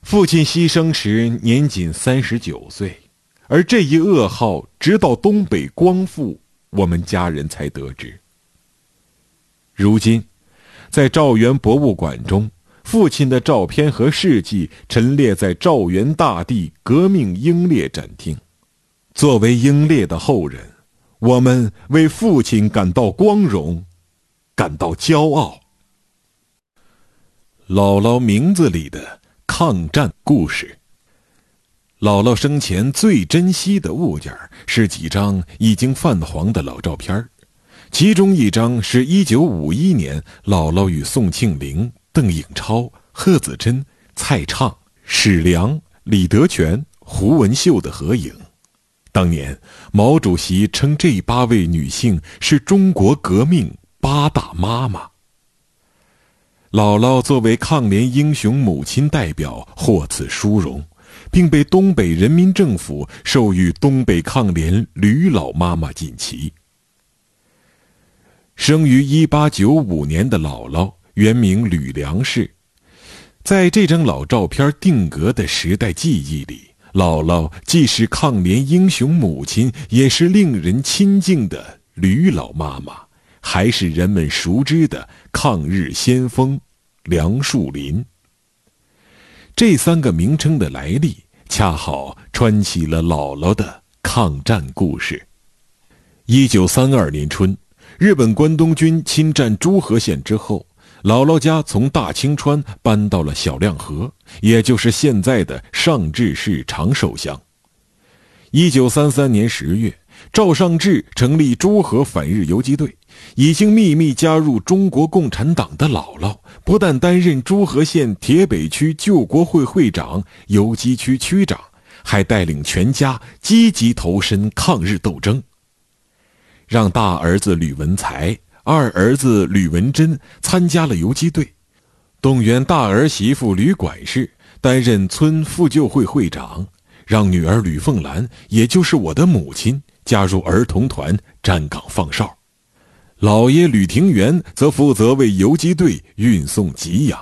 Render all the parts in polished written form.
父亲牺牲时年仅39岁，而这一噩耗直到东北光复，我们家人才得知。如今，在赵元博物馆中，父亲的照片和事迹陈列在赵元大帝革命英烈展厅。作为英烈的后人，我们为父亲感到光荣，感到骄傲。姥姥名字里的抗战故事。姥姥生前最珍惜的物件是几张已经泛黄的老照片，其中一张是1951年姥姥与宋庆龄、邓颖超、贺子珍、蔡畅、史良、李德全、胡文秀的合影。当年毛主席称这8位女性是中国革命8大妈妈。姥姥作为抗联英雄母亲代表获此殊荣，并被东北人民政府授予东北抗联吕老妈妈锦旗。生于1895年的姥姥原名吕良氏，在这张老照片定格的时代记忆里，姥姥既是抗联英雄母亲，也是令人亲近的吕老妈妈，还是人们熟知的抗日先锋梁树林。这3个名称的来历恰好穿起了姥姥的抗战故事。1932年春，日本关东军侵占诸河县之后，姥姥家从大清川搬到了小亮河，也就是现在的上治市长寿乡。1933年10月，赵尚志成立诸河反日游击队，已经秘密加入中国共产党的姥姥，不但担任诸河县铁北区救国会会长、游击区区长，还带领全家积极投身抗日斗争，让大儿子吕文才、二儿子吕文珍参加了游击队，动员大儿媳妇吕管事担任村妇救会会长，让女儿吕凤兰，也就是我的母亲，加入儿童团站岗放哨。老爷吕廷元则负责为游击队运送给养。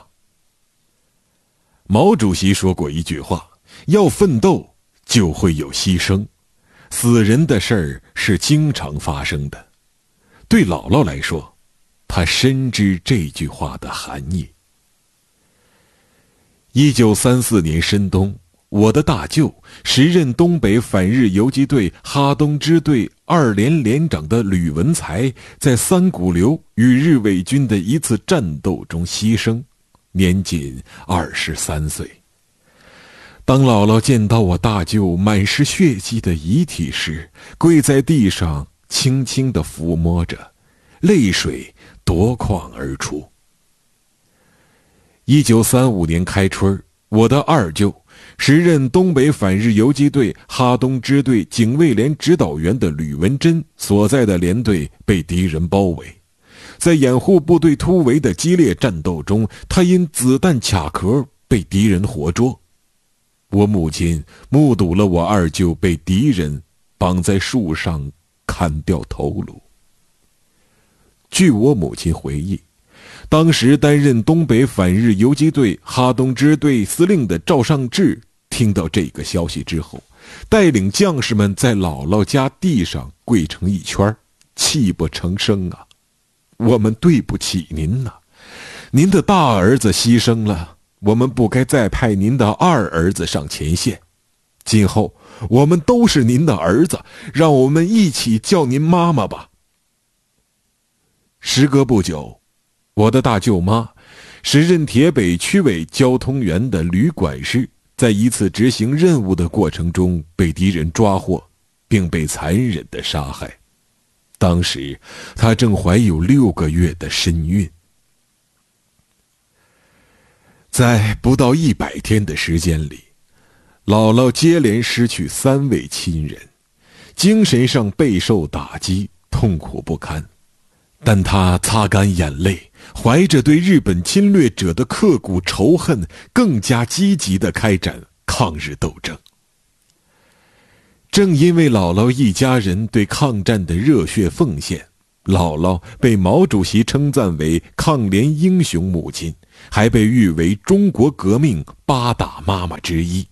毛主席说过一句话，要奋斗就会有牺牲，死人的事儿是经常发生的。对姥姥来说，她深知这句话的含义。1934年深冬，我的大舅，时任东北反日游击队哈东支队2连连长的吕文才，在三鼓流与日伪军的一次战斗中牺牲，年仅23岁。当姥姥见到我大舅满是血迹的遗体时，跪在地上轻轻地抚摸着，泪水夺眶而出。1935年开春，我的二舅，时任东北反日游击队哈东支队警卫连指导员的吕文珍所在的连队被敌人包围，在掩护部队突围的激烈战斗中，他因子弹卡壳被敌人活捉。我母亲目睹了我二舅被敌人绑在树上砍掉头颅。据我母亲回忆，当时担任东北反日游击队哈东支队司令的赵尚志听到这个消息之后，带领将士们在姥姥家地上跪成一圈，泣不成声啊！我们对不起您呐，您的大儿子牺牲了，我们不该再派您的二儿子上前线，今后我们都是您的儿子，让我们一起叫您妈妈吧。时隔不久，我的大舅妈，时任铁北区委交通员的吕管事，在一次执行任务的过程中被敌人抓获，并被残忍地杀害。当时她正怀有6个月的身孕。在不到100天的时间里，姥姥接连失去3位亲人，精神上备受打击，痛苦不堪。但她擦干眼泪，怀着对日本侵略者的刻骨仇恨，更加积极地开展抗日斗争。正因为姥姥一家人对抗战的热血奉献，姥姥被毛主席称赞为抗联英雄母亲， 还被誉为中国革命8大妈妈之一。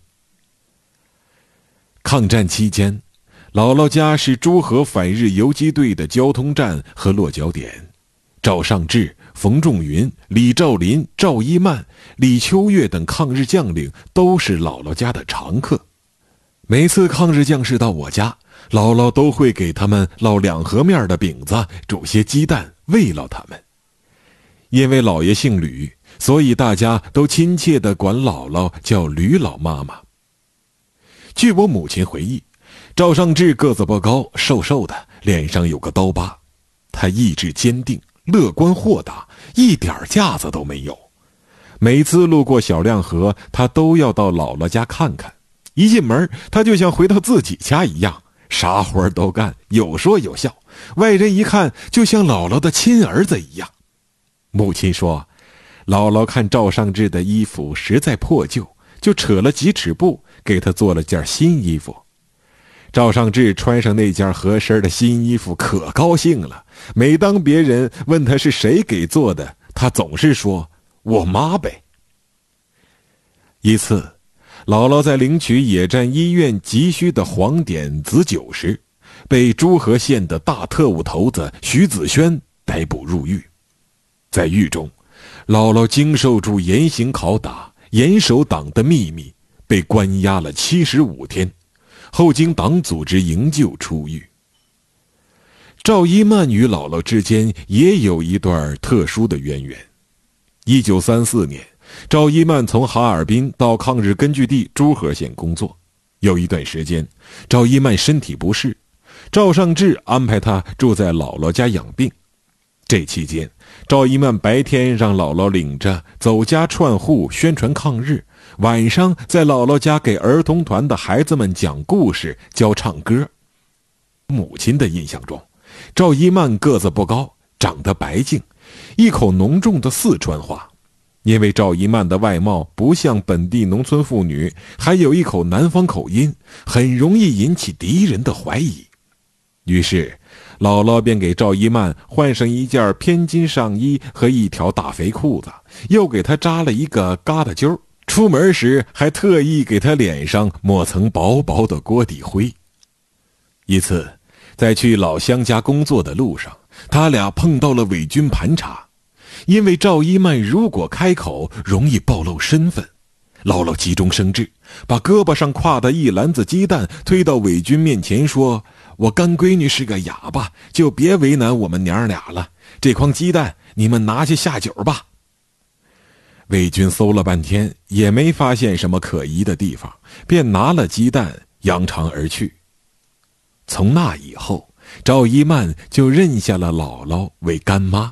抗战期间，姥姥家是诸河反日游击队的交通站和落脚点。赵尚志、冯仲云、李兆林、赵一曼、李秋月等抗日将领都是姥姥家的常客。每次抗日将士到我家，姥姥都会给他们烙2盒面的饼子，煮些鸡蛋慰劳他们。因为姥爷姓吕，所以大家都亲切地管姥姥叫吕老妈妈。据我母亲回忆，赵尚志个子不高，瘦瘦的，脸上有个刀疤。他意志坚定，乐观豁达，一点架子都没有。每次路过小亮河，他都要到姥姥家看看。一进门，他就像回到自己家一样，啥活都干，有说有笑，外人一看就像姥姥的亲儿子一样。母亲说，姥姥看赵尚志的衣服实在破旧，就扯了几尺布，给他做了件新衣服。赵尚志穿上那件合身的新衣服可高兴了，每当别人问他是谁给做的，他总是说我妈呗。一次，姥姥在领取野战医院急需的黄碘紫酒时，被诸河县的大特务头子徐子轩逮捕入狱。在狱中，姥姥经受住严刑拷打，严守党的秘密，被关押了75天，后经党组织营救出狱。赵一曼与姥姥之间也有一段特殊的渊源。1934年，赵一曼从哈尔滨到抗日根据地诸河县工作。有一段时间，赵一曼身体不适，赵尚志安排她住在姥姥家养病。这期间，赵一曼白天让姥姥领着走家串户宣传抗日，晚上在姥姥家给儿童团的孩子们讲故事、教唱歌。母亲的印象中，赵一曼个子不高，长得白净，一口浓重的四川话。因为赵一曼的外貌不像本地农村妇女，还有一口南方口音，很容易引起敌人的怀疑。于是姥姥便给赵一曼换上一件偏襟上衣和一条大肥裤子，又给她扎了一个疙瘩揪，出门时还特意给她脸上抹层薄薄的锅底灰。一次，在去老乡家工作的路上，他俩碰到了伪军盘查。因为赵一曼如果开口，容易暴露身份，姥姥急中生智，把胳膊上挎的一篮子鸡蛋推到伪军面前，说：“我干闺女是个哑巴，就别为难我们娘俩了。这筐鸡蛋你们拿去下酒吧。”伪军搜了半天，也没发现什么可疑的地方，便拿了鸡蛋扬长而去。从那以后，赵一曼就认下了姥姥为干妈。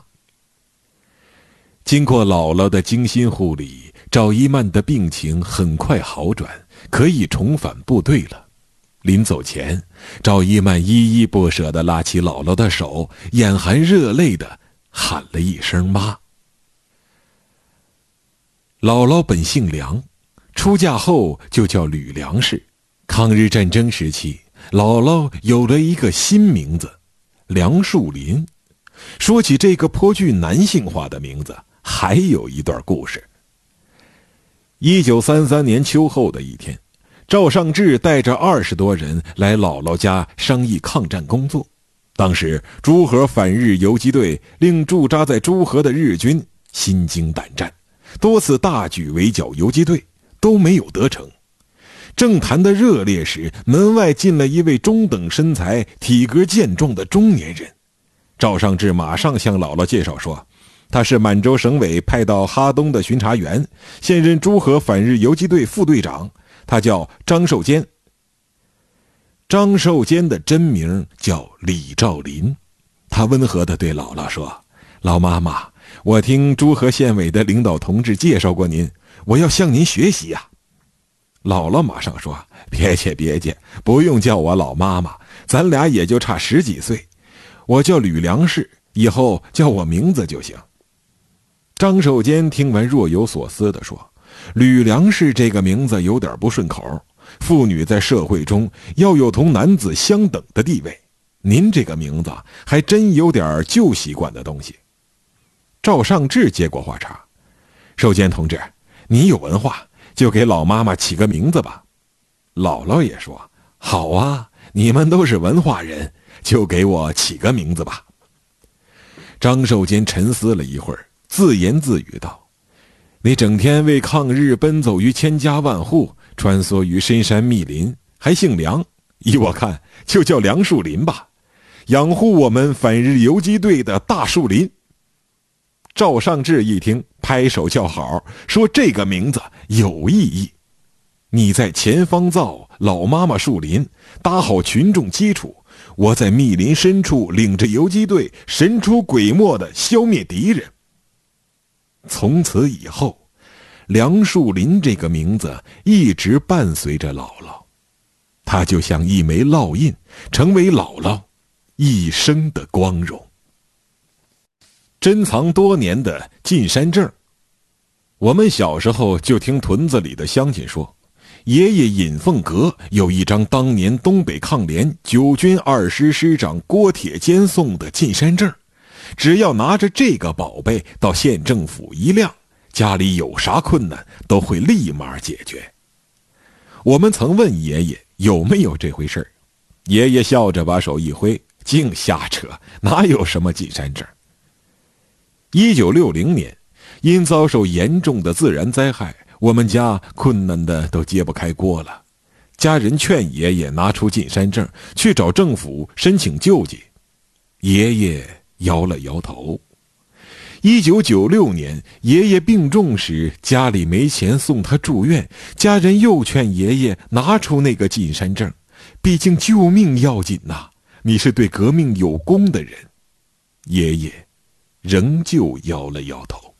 经过姥姥的精心护理，赵一曼的病情很快好转，可以重返部队了。临走前，赵一曼依依不舍地拉起姥姥的手，眼含热泪地喊了一声妈。姥姥本姓梁，出嫁后就叫吕梁氏。抗日战争时期，姥姥有了一个新名字梁树林。说起这个颇具男性化的名字，还有一段故事。1933年秋后的一天，赵尚志带着20多人来姥姥家商议抗战工作。当时诸河反日游击队令驻扎在诸河的日军心惊胆战，多次大举围剿游击队，都没有得逞。正谈得热烈时，门外进了一位中等身材、体格健壮的中年人。赵尚志马上向姥姥介绍说，他是满洲省委派到哈东的巡查员，现任诸河反日游击队副队长，他叫张寿坚。张寿坚的真名叫李兆林。他温和地对姥姥说：“老妈妈，我听诸河县委的领导同志介绍过您，我要向您学习呀。”姥姥马上说：“别介，不用叫我老妈妈，咱俩也就差10几岁。我叫吕梁氏，以后叫我名字就行。”张寿坚听完若有所思地说：“吕梁氏这个名字有点不顺口，妇女在社会中要有同男子相等的地位，您这个名字还真有点旧习惯的东西。”赵尚志接过话茬：“ 寿坚同志，你有文化，就给老妈妈起个名字吧。姥姥也说，好啊，你们都是文化人，就给我起个名字吧。张寿坚沉思了一会儿，自言自语道，你整天为抗日奔走于千家万户，穿梭于深山密林，还姓梁，依我看就叫梁树林吧，养护我们反日游击队的大树林。赵尚志一听，拍手叫好，说这个名字有意义。你在前方造老妈妈树林，搭好群众基础，我在密林深处领着游击队神出鬼没地消灭敌人。从此以后，梁树林这个名字一直伴随着姥姥，它就像一枚烙印，成为姥姥一生的光荣。珍藏多年的进山证，我们小时候就听屯子里的乡亲说，爷爷尹凤阁有一张当年东北抗联9军2师师长郭铁坚送的进山证，只要拿着这个宝贝到县政府一亮，家里有啥困难都会立马解决。我们曾问爷爷有没有这回事，爷爷笑着把手一挥，净瞎扯，哪有什么进山证。1960年，因遭受严重的自然灾害，我们家困难的都揭不开锅了。家人劝爷爷拿出进山证，去找政府申请救济。爷爷摇了摇头。1996年，爷爷病重时，家里没钱送他住院，家人又劝爷爷拿出那个进山证，毕竟救命要紧呐，你是对革命有功的人。爷爷仍旧摇了摇头。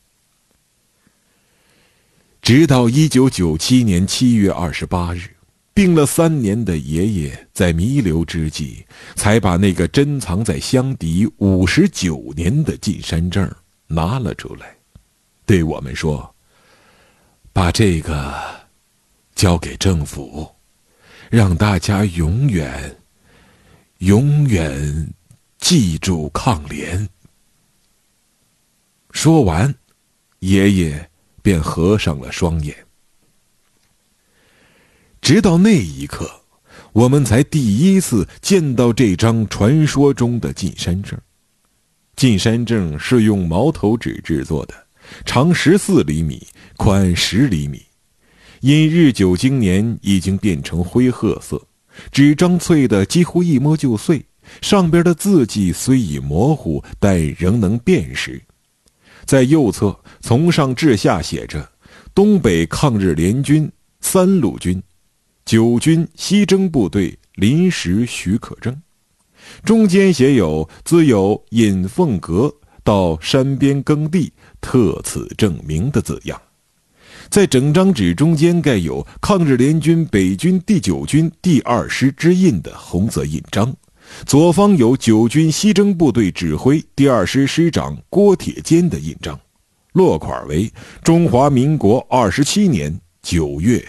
直到1997年7月28日，病了3年的爷爷在弥留之际，才把那个珍藏在箱底59年的进山证拿了出来，对我们说，把这个交给政府，让大家永远记住抗联。说完，爷爷便合上了双眼。直到那一刻，我们才第一次见到这张传说中的进山证。进山证是用毛头纸制作的，长14厘米，宽10厘米。因日久经年，已经变成灰褐色，纸张脆的几乎一摸就碎，上边的字迹虽已模糊，但仍能辨识。在右侧从上至下写着东北抗日联军3路军9军西征部队临时许可证，中间写有自有尹凤阁到山边耕地特此证明的字样。在整张纸中间盖有抗日联军北军第9军第2师之印的红色印章，左方有9军西征部队指挥第2师师长郭铁坚的印章，落款为中华民国27年9月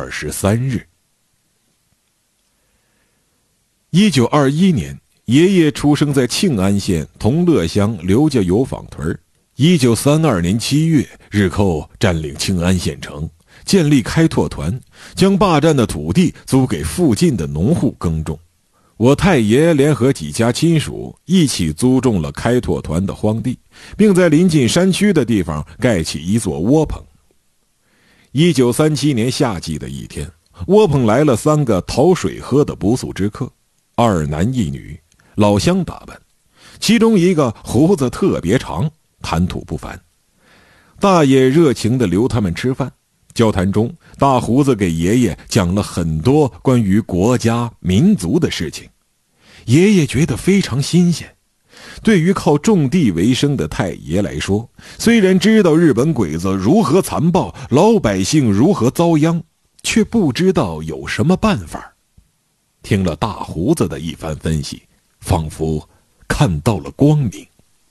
23日。1921年，爷爷出生在庆安县同乐乡刘家油坊屯。1932年7月，日寇占领庆安县城，建立开拓团，将霸占的土地租给附近的农户耕种。我太爷联合几家亲属一起租种了开拓团的荒地，并在临近山区的地方盖起一座窝棚。1937年夏季的一天，窝棚来了3个讨水喝的不速之客，2男1女，老乡打扮，其中一个胡子特别长，谈吐不凡。大爷热情地留他们吃饭，交谈中，大胡子给爷爷讲了很多关于国家民族的事情。爷爷觉得非常新鲜。对于靠种地为生的太爷来说，虽然知道日本鬼子如何残暴，老百姓如何遭殃，却不知道有什么办法。听了大胡子的一番分析，仿佛看到了光明。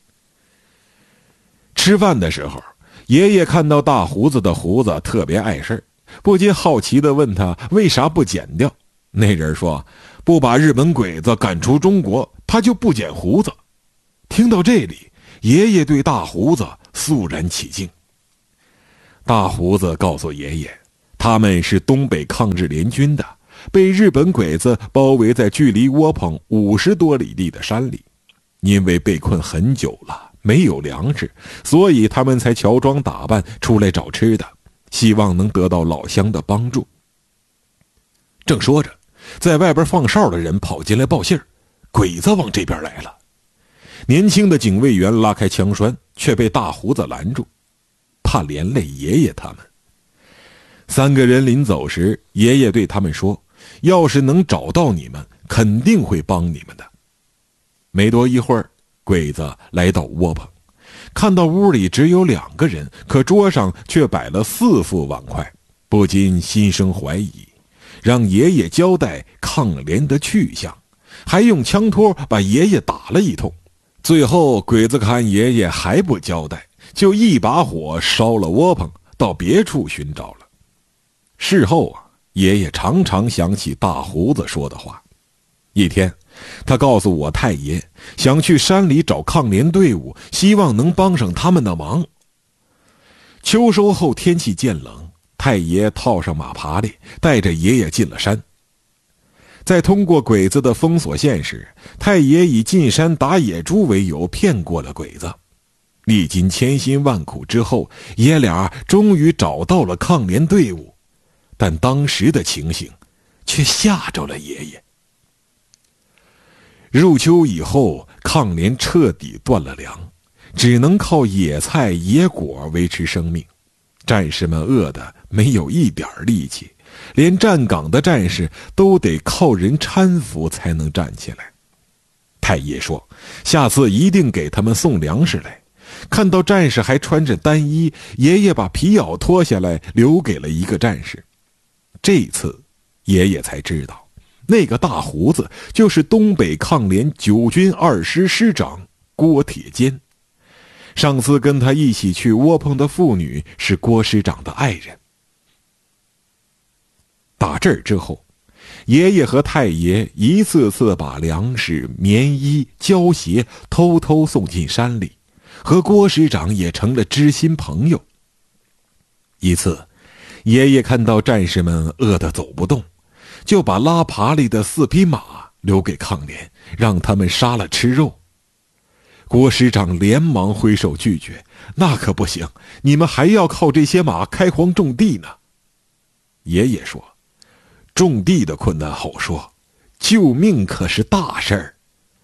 吃饭的时候，爷爷看到大胡子的胡子特别碍事，不禁好奇地问他为啥不剪掉。那人说，不把日本鬼子赶出中国，他就不剪胡子。听到这里，爷爷对大胡子肃然起敬。 大胡子告诉爷爷，他们是东北抗日联军的，被日本鬼子包围在距离窝棚50多里地的山里。因为被困很久了，没有粮食，所以他们才乔装打扮出来找吃的，希望能得到老乡的帮助。正说着，在外边放哨的人跑进来报信儿，鬼子往这边来了。年轻的警卫员拉开枪栓，却被大胡子拦住，怕连累爷爷他们。3个人临走时，爷爷对他们说，要是能找到你们，肯定会帮你们的。没多一会儿，鬼子来到窝棚，看到屋里只有2个人，可桌上却摆了4副碗筷，不禁心生怀疑，让爷爷交代抗联的去向，还用枪托把爷爷打了一通。最后鬼子看爷爷还不交代，就一把火烧了窝棚，到别处寻找了。事后爷爷常常想起大胡子说的话。一天，他告诉我太爷想去山里找抗联队伍，希望能帮上他们的忙。秋收后天气渐冷，太爷套上马爬犁，带着爷爷进了山。在通过鬼子的封锁线时，太爷以进山打野猪为由骗过了鬼子。历经千辛万苦之后，爷俩终于找到了抗联队伍，但当时的情形却吓着了爷爷。入秋以后，抗联彻底断了粮，只能靠野菜野果维持生命。战士们饿得没有一点力气，连站岗的战士都得靠人搀扶才能站起来。太爷说，下次一定给他们送粮食来。看到战士还穿着单衣，爷爷把皮袄脱下来留给了一个战士。这次爷爷才知道，那个大胡子就是东北抗联9军2师师长郭铁坚。上次跟他一起去窝棚的妇女是郭师长的爱人。打这儿之后，爷爷和太爷一次次把粮食、棉衣、胶鞋偷偷送进山里，和郭师长也成了知心朋友。一次，爷爷看到战士们饿得走不动，就把拉爬犁的4匹马留给抗联，让他们杀了吃肉。郭师长连忙挥手拒绝，那可不行，你们还要靠这些马开荒种地呢。爷爷说，种地的困难好说，救命可是大事儿。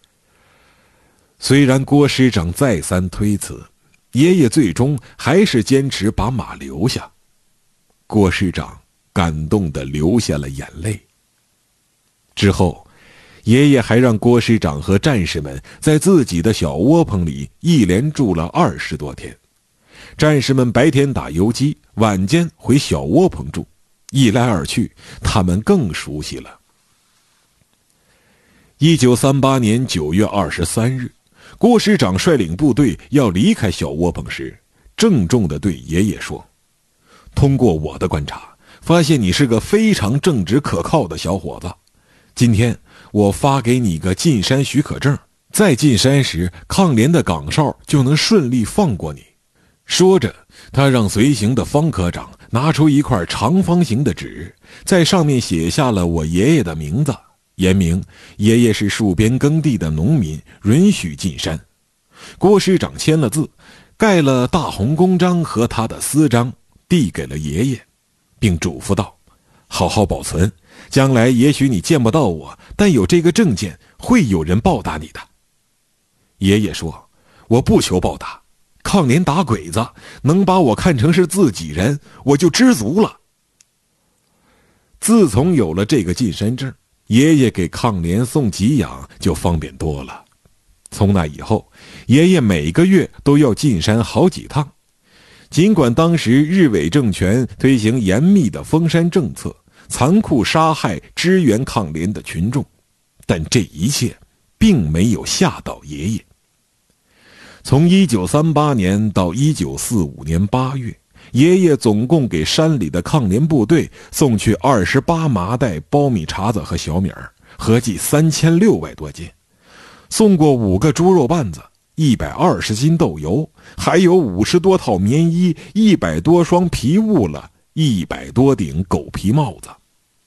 虽然郭师长再三推辞，爷爷最终还是坚持把马留下。郭师长感动地流下了眼泪。之后，爷爷还让郭师长和战士们在自己的小窝棚里一连住了20多天。战士们白天打游击，晚间回小窝棚住，一来二去，他们更熟悉了。1938年9月23日，郭师长率领部队要离开小窝棚时，郑重地对爷爷说，通过我的观察，发现你是个非常正直可靠的小伙子。今天我发给你个进山许可证，再进山时，抗联的岗哨就能顺利放过你。说着，他让随行的方科长拿出一块长方形的纸，在上面写下了我爷爷的名字，言明爷爷是戍边耕地的农民，允许进山。郭师长签了字，盖了大红公章和他的私章，递给了爷爷，并嘱咐道，好好保存，将来也许你见不到我，但有这个证件，会有人报答你的。爷爷说，我不求报答，抗联打鬼子，能把我看成是自己人，我就知足了。自从有了这个进山证，爷爷给抗联送给养就方便多了。从那以后，爷爷每个月都要进山好几趟。尽管当时日伪政权推行严密的封山政策，残酷杀害支援抗联的群众，但这一切并没有吓倒爷爷。从1938年到1945年8月，爷爷总共给山里的抗联部队送去28麻袋苞米碴子和小米儿，合计3600多斤，送过5个猪肉棒子， 120斤豆油，还有50多套棉衣，100多双皮物了，100多顶狗皮帽子。